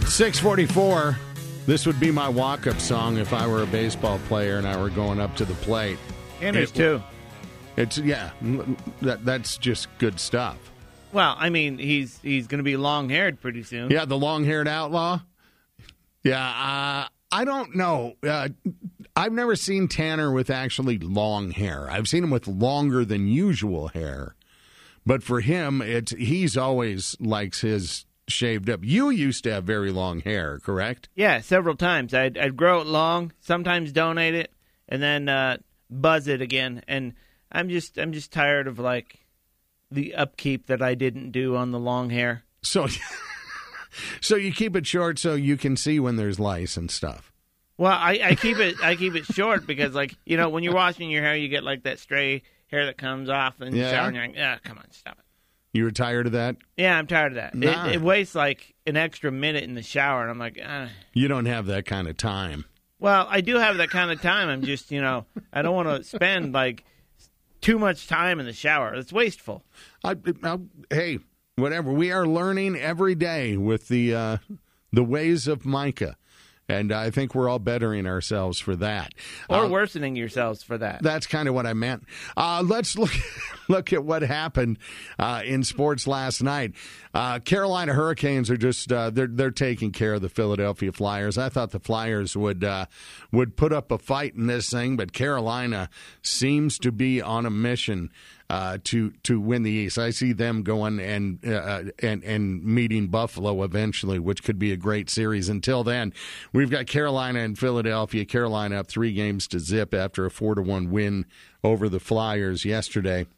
6:44. This would be my walk-up song if I were a baseball player and I were going up to the plate. Anders, too. It's that's just good stuff. Well, I mean, he's going to be long-haired pretty soon. Yeah, the long-haired outlaw. Yeah, I don't know. I've never seen Tanner with actually long hair. I've seen him with longer than usual hair. But for him, he's always likes his shaved up. You used to have very long hair, correct? Yeah, several times. I'd grow it long, sometimes donate it, and then buzz it again. And I'm just tired of like the upkeep that I didn't do on the long hair. So you keep it short so you can see when there's lice and stuff. Well, I keep it short because, like, you know, when you're washing your hair, you get like that stray hair that comes off in the shower, and you're like, come on, stop it. You were tired of that? Yeah, I'm tired of that. Nah. It wastes like an extra minute in the shower, and I'm like, You don't have that kind of time. Well, I do have that kind of time. I'm just, I don't want to spend like too much time in the shower. It's wasteful. Hey, whatever. We are learning every day with the ways of Micah. And I think we're all bettering ourselves for that. Or worsening yourselves for that. That's kind of what I meant. Let's look at what happened in sports last night. Carolina Hurricanes are just they're taking care of the Philadelphia Flyers. I thought the Flyers would put up a fight in this thing, but Carolina seems to be on a mission to win the East. I see them going and meeting Buffalo eventually, which could be a great series. Until then, we've got Carolina and Philadelphia. Carolina up 3-0 after a 4-1 win over the Flyers yesterday.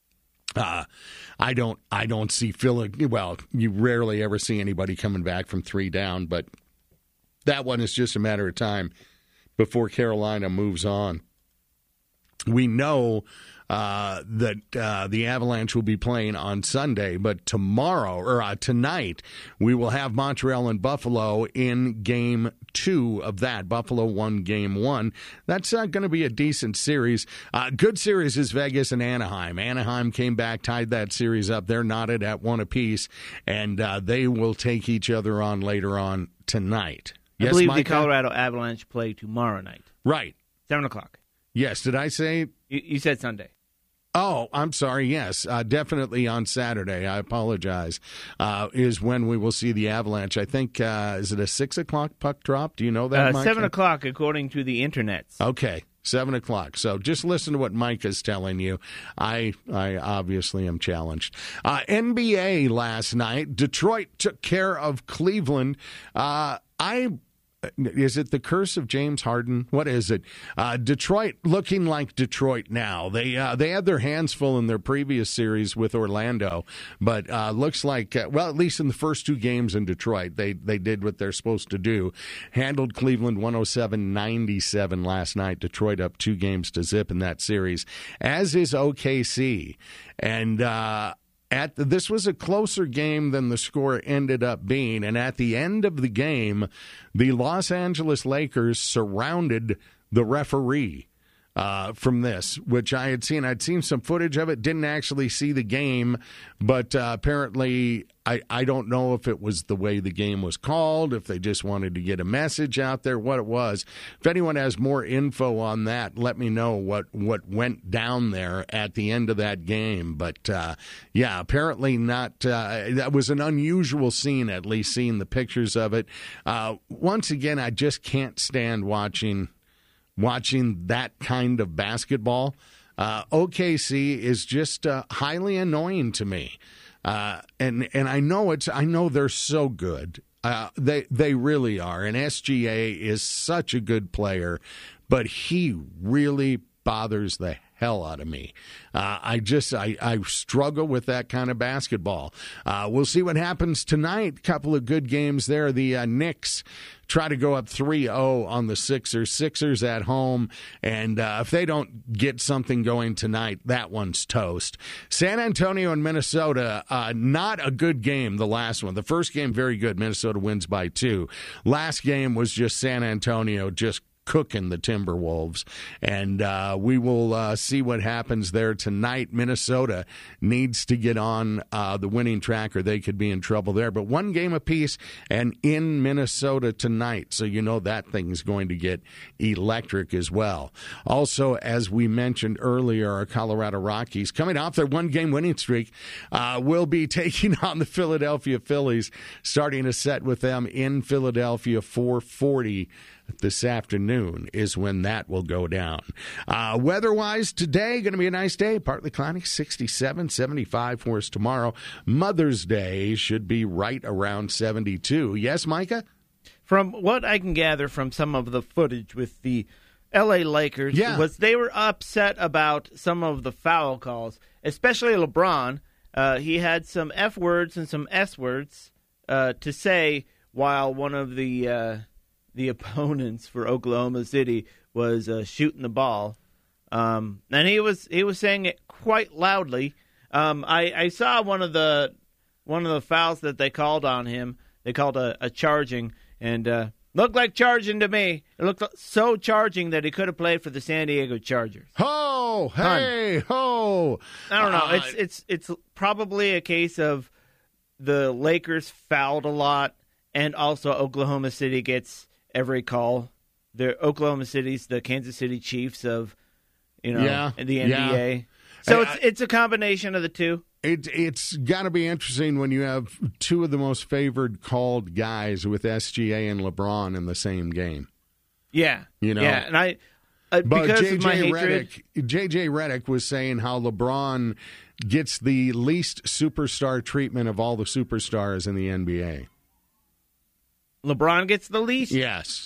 I don't see Philly. Well, you rarely ever see anybody coming back from 3 down, but that one is just a matter of time before Carolina moves on. We know that the Avalanche will be playing on Sunday, but tonight we will have Montreal and Buffalo in Game 2 of that. Buffalo won Game 1. That's going to be a decent series. Good series is Vegas and Anaheim. Anaheim came back, tied that series up. They're knotted at 1 apiece, and they will take each other on later on tonight. I believe the Colorado Avalanche play tomorrow night. Right. 7 o'clock. Yes. Did I say? You said Sunday. Oh, I'm sorry. Yes, definitely on Saturday. I apologize. Is when we will see the Avalanche. I think, is it a 6 o'clock puck drop? Do you know that, Mike? 7 o'clock, according to the internets. Okay, 7 o'clock. So just listen to what Mike is telling you. I obviously am challenged. NBA last night. Detroit took care of Cleveland. Is it the curse of James Harden? What is it? Detroit looking like Detroit now. They had their hands full in their previous series with Orlando, but looks like, well, at least in the first 2 games in Detroit, they did what they're supposed to do. Handled Cleveland 107-97 last night. Detroit up 2-0 in that series, as is OKC. And this was a closer game than the score ended up being, and at the end of the game, the Los Angeles Lakers surrounded the referee from this, which I had seen. I'd seen some footage of it, didn't actually see the game, but apparently I don't know if it was the way the game was called, if they just wanted to get a message out there, what it was. If anyone has more info on that, let me know what went down there at the end of that game. But, yeah, apparently not. That was an unusual scene, at least seeing the pictures of it. Once again, I just can't stand watching that kind of basketball. OKC is just highly annoying to me. And I know they're so good. They really are. And SGA is such a good player, but he really bothers the hell out of me. I struggle with that kind of basketball. We'll see what happens tonight. Couple of good games there. The Knicks try to go up 3-0 on the Sixers. Sixers at home, and if they don't get something going tonight, that one's toast. San Antonio and Minnesota, not a good game, the last one. The first game, very good. Minnesota wins by 2. Last game was just San Antonio just cooking the Timberwolves. And we will see what happens there tonight. Minnesota needs to get on the winning track or they could be in trouble there. But one game apiece and in Minnesota tonight. So you know that thing's going to get electric as well. Also, as we mentioned earlier, our Colorado Rockies, coming off their one-game winning streak, will be taking on the Philadelphia Phillies, starting a set with them in Philadelphia, 4:40 this afternoon is when that will go down. Weather-wise, today going to be a nice day, partly cloudy, 67, 75 for us tomorrow. Mother's Day should be right around 72. Yes, Micah? From what I can gather from some of the footage with the L.A. Lakers, was they were upset about some of the foul calls, especially LeBron. He had some F words and some S words to say while one of the opponents for Oklahoma City was shooting the ball, and he was saying it quite loudly. I saw one of the fouls that they called on him. They called a charging, and looked like charging to me. It looked so charging that he could have played for the San Diego Chargers. Ho! Hey! Ho! I don't know. It's probably a case of the Lakers fouled a lot, and also Oklahoma City gets every call. Oklahoma City's the Kansas City Chiefs of, the NBA. Yeah. So it's a combination of the two. It's got to be interesting when you have two of the most favored called guys with SGA and LeBron in the same game. Yeah. Yeah, and but because of my hatred, J.J. Redick was saying how LeBron gets the least superstar treatment of all the superstars in the NBA. LeBron gets the least? Yes.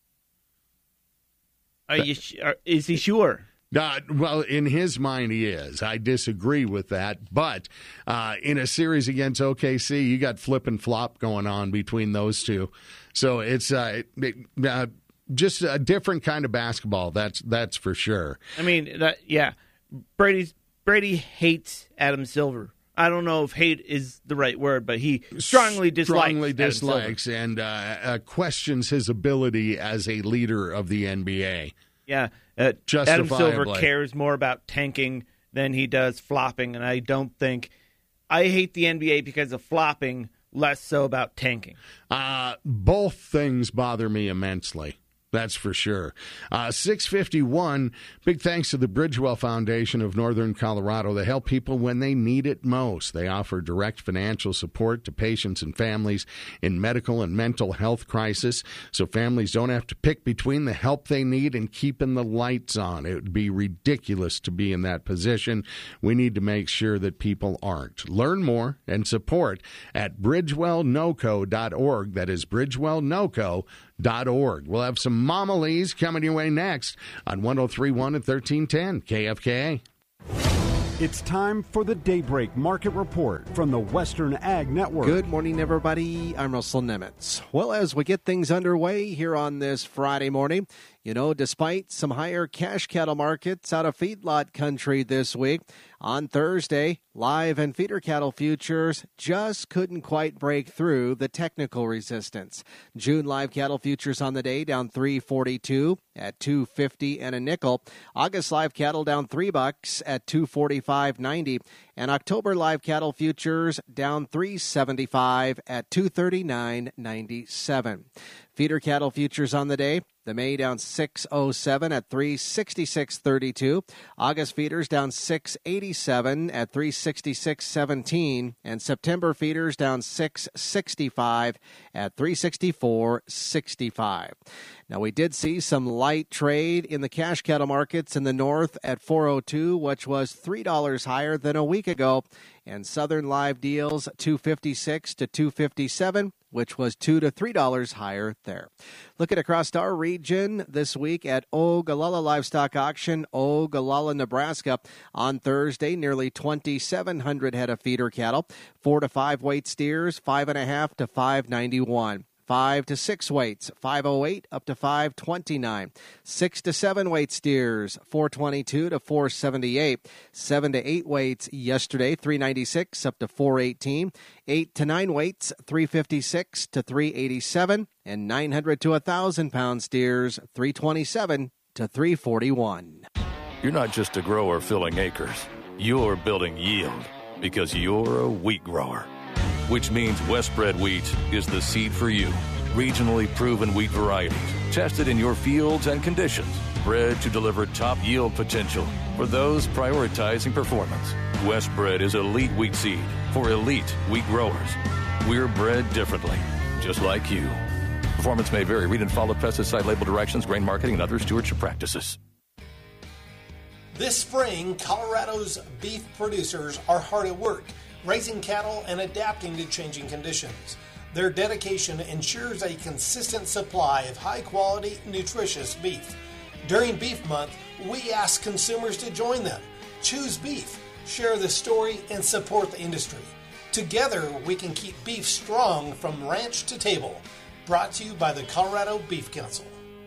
Is he sure? Well, in his mind, he is. I disagree with that. But in a series against OKC, you got flip and flop going on between those two. So it's just a different kind of basketball. That's for sure. I mean, Brady hates Adam Silver. I don't know if hate is the right word, but he strongly dislikes and questions his ability as a leader of the NBA. Yeah, Adam Silver cares more about tanking than he does flopping, and I hate the NBA because of flopping, less so about tanking. Both things bother me immensely. That's for sure. 6:51, big thanks to the Bridgewell Foundation of Northern Colorado. They help people when they need it most. They offer direct financial support to patients and families in medical and mental health crisis, so families don't have to pick between the help they need and keeping the lights on. It would be ridiculous to be in that position. We need to make sure that people aren't. Learn more and support at bridgewellnoco.org. That is bridgewellnoco.org. We'll have some Mama Lee's coming your way next on 103.1 and 1310 KFKA. It's time for the Daybreak Market Report from the Western Ag Network. Good morning, everybody. I'm Russell Nemitz. Well, as we get things underway here on this Friday morning, despite some higher cash cattle markets out of feedlot country this week, on Thursday, live and feeder cattle futures just couldn't quite break through the technical resistance. June live cattle futures on the day down $3.42 at $2.50 and a nickel. August live cattle down $3 at $2.45.90. And October live cattle futures down $3.75 at $239.97. Feeder cattle futures on the day, the May down $6.07 at $366.32. August feeders down $6.87 at $366.17. And September feeders down $6.65 at $364.65. Now, we did see some light trade in the cash cattle markets in the north at $4.02, which was $3 higher than a week ago. And southern live deals $2.56 to $2.57, which was $2 to $3 higher there. Looking across our region this week at Ogallala Livestock Auction, Ogallala, Nebraska. On Thursday, nearly 2,700 head of feeder cattle, 4 to 5 weight steers, 5.5 to $5.91. 5 to 6 weights, $508 up to $529. 6 to 7 weight steers, $422 to $478. 7 to 8 weights yesterday, $396 up to $418. 8 to 9 weights, $356 to $387. And 900 to 1,000 pound steers, $327 to $341. You're not just a grower filling acres. You're building yield because you're a wheat grower, which means Westbred wheat is the seed for you. Regionally proven wheat varieties, tested in your fields and conditions, bred to deliver top yield potential for those prioritizing performance. Westbred is elite wheat seed for elite wheat growers. We're bred differently, just like you. Performance may vary. Read and follow pesticide label directions, grain marketing, and other stewardship practices. This spring, Colorado's beef producers are hard at work, raising cattle and adapting to changing conditions. Their dedication ensures a consistent supply of high-quality, nutritious beef. During Beef Month, we ask consumers to join them. Choose beef, share the story, and support the industry. Together, we can keep beef strong from ranch to table. Brought to you by the Colorado Beef Council.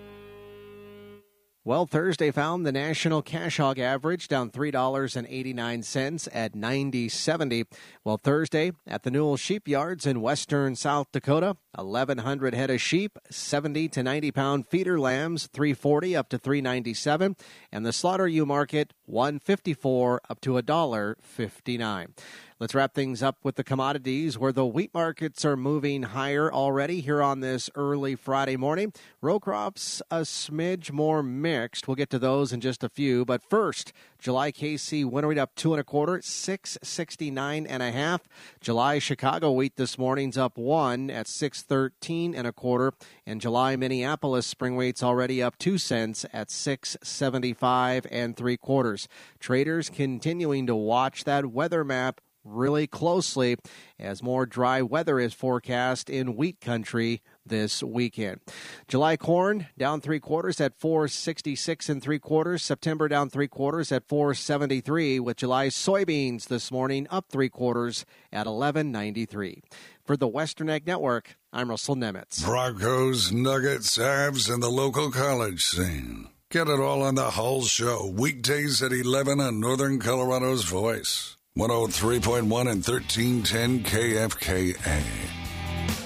Well, Thursday found the national cash hog average down $3.89 at $90.70. Well, Thursday at the Newell Sheep Yards in western South Dakota, 1,100 head of sheep, 70 to 90 pound feeder lambs, $3.40 up to $3.97, and the Slaughter U Market, $1.54 up to $1.59. Let's wrap things up with the commodities where the wheat markets are moving higher already here on this early Friday morning. Row crops a smidge more mixed. We'll get to those in just a few. But first, July KC winter wheat up 2 1/4, 669 1/2. July Chicago wheat this morning's up 1 at 613 1/4. And July Minneapolis spring wheat's already up 2 cents at 675 3/4. Traders continuing to watch that weather map really closely as more dry weather is forecast in wheat country this weekend. July corn down 3/4 at 466 3/4. September down 3/4 at 473, with July soybeans this morning up 3/4 at 1193. For the Western Ag Network, I'm Russell Nemitz. Broncos, Nuggets, Avs, and the local college scene. Get it all on the Hull Show, weekdays at 11 on Northern Colorado's Voice. 103.1 and 1310 KFKA.